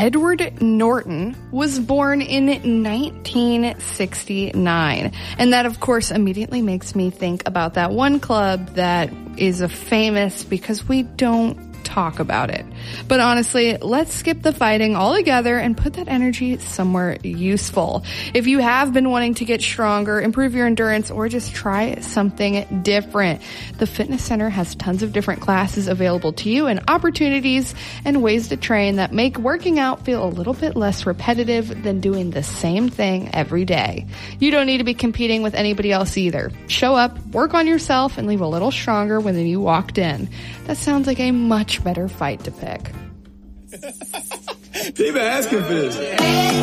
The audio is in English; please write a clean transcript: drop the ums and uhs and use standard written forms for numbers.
Edward Norton was born in 1969. And that, of course, immediately makes me think about that one club that is famous because we don't talk about it. But honestly, let's skip the fighting altogether and put that energy somewhere useful. If you have been wanting to get stronger, improve your endurance, or just try something different, the Fitness Center has tons of different classes available to you and opportunities and ways to train that make working out feel a little bit less repetitive than doing the same thing every day. You don't need to be competing with anybody else either. Show up, work on yourself, and leave a little stronger when you walked in. That sounds like a much better fight to pick. Keep asking for this.